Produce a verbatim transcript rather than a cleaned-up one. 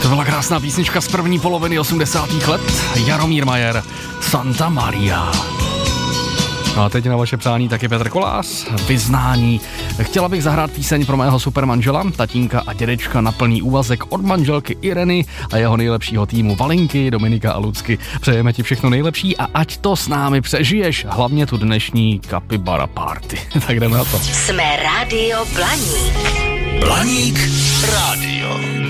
To byla krásná písnička z první poloviny osmdesátých let. Jaromír Majer, Santa Maria. No a teď na vaše přání taky Petr Kolář, Vyznání. Chtěla bych zahrát píseň pro mého supermanžela, tatínka a dědečka na plný úvazek od manželky Ireny a jeho nejlepšího týmu Valinky, Dominika a Lucky. Přejeme ti všechno nejlepší a ať to s námi přežiješ, hlavně tu dnešní Capybara Party. Tak jdeme na to. Jsme Rádio Blaník. Blaník rádio.